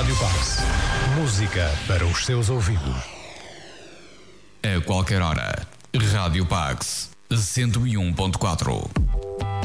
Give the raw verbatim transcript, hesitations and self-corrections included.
Rádio Pax. Música para os seus ouvidos. A qualquer hora. Rádio Pax cento e um ponto quatro.